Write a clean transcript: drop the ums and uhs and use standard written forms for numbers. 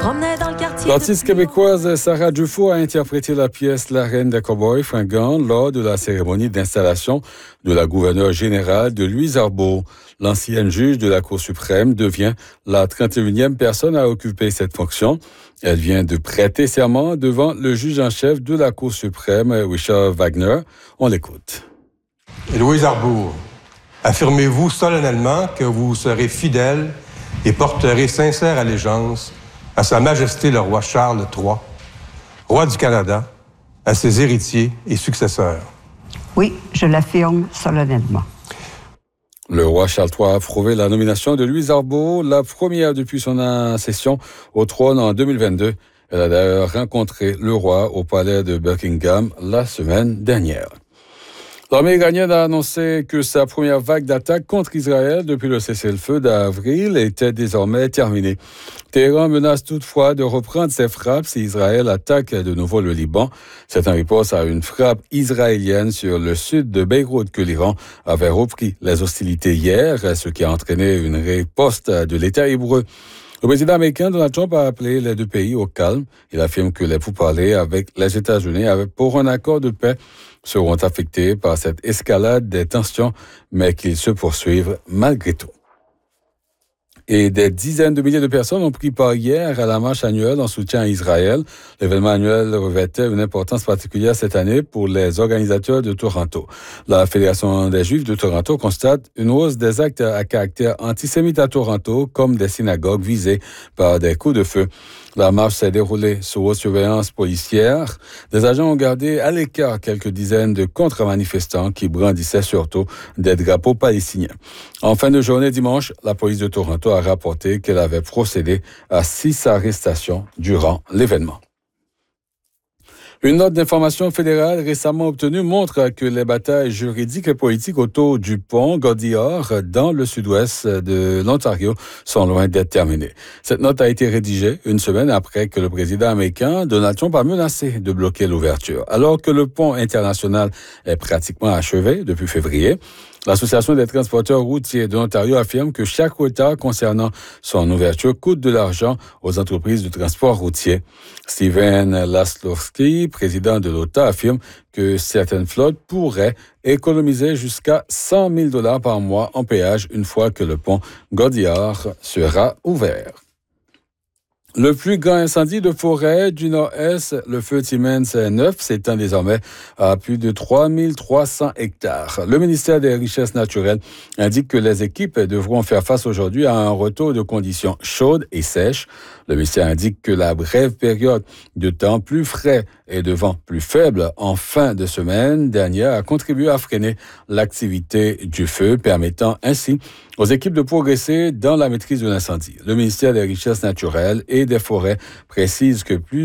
promenait dans le quartier. L'artiste québécoise Sarah Dufour a interprété la pièce La Reine des Cowboys fringants lors de la cérémonie d'installation de la gouverneure générale de Louise Arbour. L'ancienne juge de la Cour suprême devient la 31e personne à occuper cette fonction. Elle vient de prêter serment devant le juge en chef de la Cour suprême, Richard Wagner. On l'écoute. Louise Arbour, affirmez-vous solennellement que vous serez fidèle et porterez sincère allégeance à Sa Majesté le roi Charles III, roi du Canada, à ses héritiers et successeurs? Oui, je l'affirme solennellement. Le roi Charles III a approuvé la nomination de Louise Arbour, la première depuis son accession au trône en 2022. Elle a d'ailleurs rencontré le roi au palais de Buckingham la semaine dernière. L'armée iranienne a annoncé que sa première vague d'attaques contre Israël depuis le cessez-le-feu d'avril était désormais terminée. Téhéran menace toutefois de reprendre ses frappes si Israël attaque de nouveau le Liban. C'est en réponse à une frappe israélienne sur le sud de Beyrouth que l'Iran avait repris les hostilités hier, ce qui a entraîné une riposte de l'État hébreu. Le président américain Donald Trump a appelé les deux pays au calme. Il affirme que les pourparlers avec les États-Unis pour un accord de paix seront affectés par cette escalade des tensions, mais qu'ils se poursuivent malgré tout. Et des dizaines de milliers de personnes ont pris part hier à la marche annuelle en soutien à Israël. L'événement annuel revêtait une importance particulière cette année pour les organisateurs de Toronto. La Fédération des Juifs de Toronto constate une hausse des actes à caractère antisémite à Toronto, comme des synagogues visées par des coups de feu. La marche s'est déroulée sous haute surveillance policière. Des agents ont gardé à l'écart quelques dizaines de contre-manifestants qui brandissaient surtout des drapeaux palestiniens. En fin de journée dimanche, la police de Toronto a rapporté qu'elle avait procédé à 6 arrestations durant l'événement. Une note d'information fédérale récemment obtenue montre que les batailles juridiques et politiques autour du pont Gordillard dans le sud-ouest de l'Ontario sont loin d'être terminées. Cette note a été rédigée une semaine après que le président américain Donald Trump a menacé de bloquer l'ouverture. Alors que le pont international est pratiquement achevé depuis février, l'Association des transporteurs routiers de l'Ontario affirme que chaque retard concernant son ouverture coûte de l'argent aux entreprises de transport routier. Steven Laslovski, président de l'OTA, affirme que certaines flottes pourraient économiser jusqu'à 100 000 $ par mois en péage une fois que le pont Gordillard sera ouvert. Le plus grand incendie de forêt du Nord-Est, le feu Timmins 9, s'étend désormais à plus de 3300 hectares. Le ministère des Richesses naturelles indique que les équipes devront faire face aujourd'hui à un retour de conditions chaudes et sèches. Le ministère indique que la brève période de temps plus frais et de vent plus faible en fin de semaine dernière a contribué à freiner l'activité du feu, permettant ainsi aux équipes de progresser dans la maîtrise de l'incendie. Le ministère des Richesses naturelles et des Forêts précise que plus